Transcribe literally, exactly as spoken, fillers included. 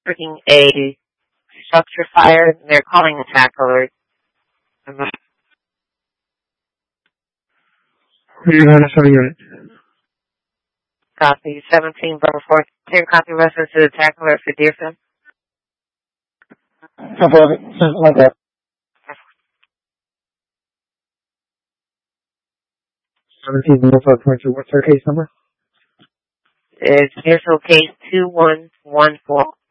reporting a structure fire. They're calling a tack alert. You got a seven unit. Copy. seventeen, Bravo four. Clear copy reference to the tack alert for Deerfield. Copy of it. Something like that. seventeen, Bravo four. What's their case number? It's Deerfield case two one one four.